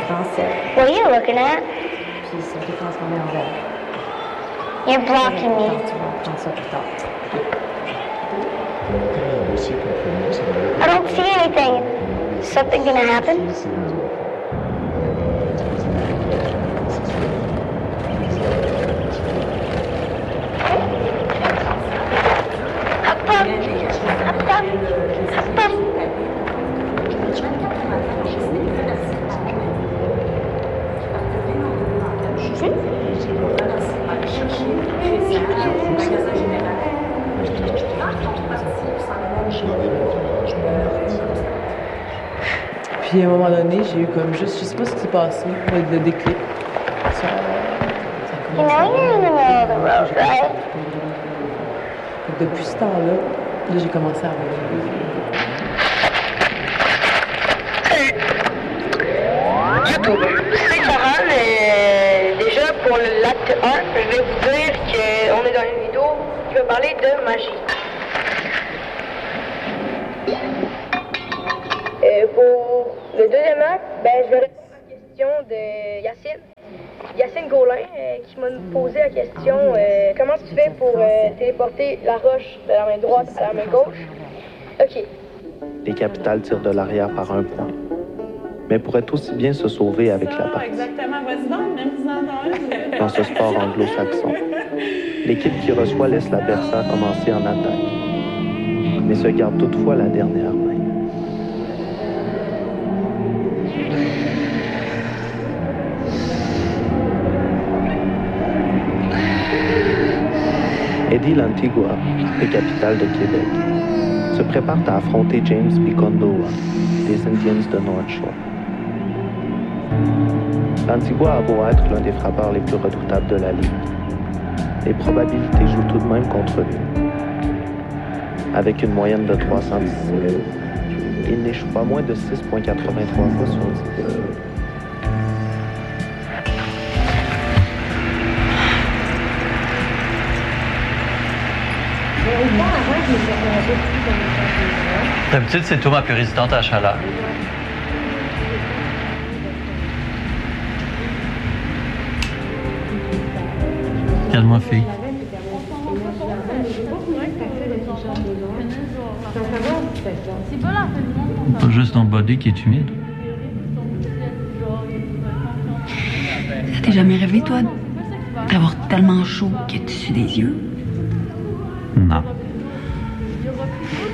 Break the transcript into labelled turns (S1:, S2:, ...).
S1: français.
S2: What are you looking at?
S1: Puis ça s'est transformé en vert.
S2: You're blocking me.
S1: Tu vas prendre ça plus tard.
S2: I don't see anything. Is something gonna happen?
S3: Puis à un moment donné, j'ai eu comme juste, je sais pas ce qui s'est passé, le déclic. Ça
S2: You know you're in the middle of the road, right?
S3: Depuis ce temps-là, là, j'ai commencé à regarder.
S4: YouTube. C'est Sarah, déjà pour l'acte 1, je vais vous dire qu'on est dans une vidéo qui va parler de magie. Pour le deuxième acte, je vais répondre à la question de Yacine Gaulin, qui m'a posé la question comment tu fais pour téléporter la roche de la main droite à la main gauche? Ok.
S5: Les capitales tirent de l'arrière par un point, mais pourraient aussi bien se sauver avec la partie.
S6: Exactement, vas-y donc, même
S5: dans ce sport anglo-saxon, l'équipe qui reçoit laisse l'adversaire commencer en attaque, mais se garde toutefois la dernière main. Eddie l'Antigua, les capitales de Québec, se préparent à affronter James Bicondoa, des Indians de North Shore. L'Antigua a beau être l'un des frappeurs les plus redoutables de la Ligue. Les probabilités jouent tout de même contre lui. Avec une moyenne de 317, il n'échoue pas moins de 6,83 fois sur 10.
S7: D'habitude, c'est toi ma plus résistante à la chaleur. Regarde-moi, fille. Pas juste ton body qui est humide.
S8: Ça t'est jamais rêvé, toi, d'avoir tellement chaud qu'il y a dessus des yeux?
S7: Non.